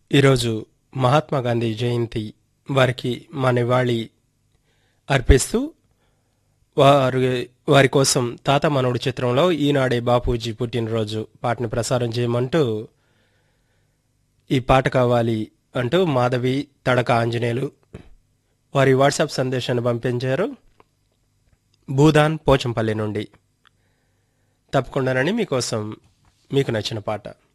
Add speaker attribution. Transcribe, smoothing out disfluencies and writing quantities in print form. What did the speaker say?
Speaker 1: ఈరోజు మహాత్మా గాంధీ జయంతి. వారికి మా నివాళి అర్పిస్తూ వారు వారి కోసం తాత మనవడు చిత్రంలో ఈనాడే బాపూజీ పుట్టినరోజు పాటను ప్రసారం చేయమంటూ ఈ పాట కావాలి అంటూ మాధవి తడక ఆంజనేయులు వారి వాట్సాప్ సందేశాన్ని పంపించారు భూదాన్ పోచంపల్లి నుండి. తప్పకుండానని మీకోసం మీకు నచ్చిన పాట.